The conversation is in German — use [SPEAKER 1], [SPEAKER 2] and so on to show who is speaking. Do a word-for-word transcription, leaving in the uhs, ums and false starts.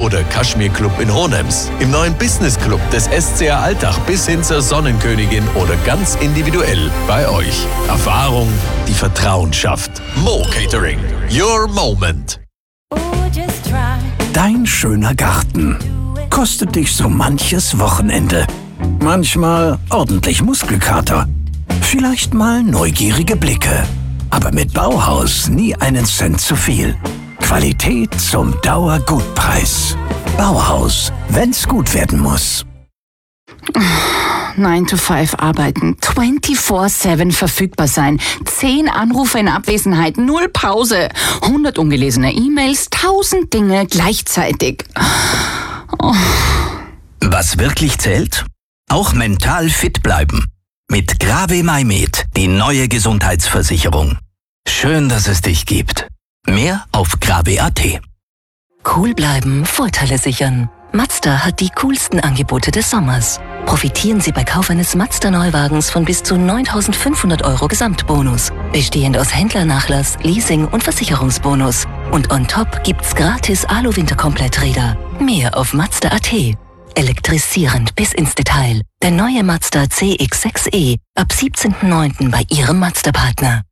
[SPEAKER 1] oder Kaschmir Club in Hohenems. Im neuen Business Club des S C R Altach bis hin zur Sonnenkönigin oder ganz individuell bei euch. Erfahrung, die Vertrauen schafft. Mo Catering. Your Moment.
[SPEAKER 2] Dein schöner Garten kostet dich so manches Wochenende. Manchmal ordentlich Muskelkater. Vielleicht mal neugierige Blicke. Aber mit Bauhaus nie einen Cent zu viel. Qualität zum Dauergutpreis. Bauhaus, wenn's gut werden muss.
[SPEAKER 3] nine to five arbeiten, vierundzwanzig sieben verfügbar sein, zehn Anrufe in Abwesenheit, null Pause, hundert ungelesene E-Mails, tausend Dinge gleichzeitig. Oh.
[SPEAKER 2] Was wirklich zählt? Auch mental fit bleiben. Mit Grave Maimed, die neue Gesundheitsversicherung. Schön, dass es dich gibt. Mehr auf grave punkt at.
[SPEAKER 4] Cool bleiben, Vorteile sichern. Mazda hat die coolsten Angebote des Sommers. Profitieren Sie bei Kauf eines Mazda-Neuwagens von bis zu neuntausendfünfhundert Euro Gesamtbonus. Bestehend aus Händlernachlass, Leasing und Versicherungsbonus. Und on top gibt's gratis Alu-Winterkompletträder. Mehr auf mazda punkt at. Elektrisierend bis ins Detail. Der neue Mazda C X sechs e ab siebzehnten neunten bei Ihrem Mazda-Partner.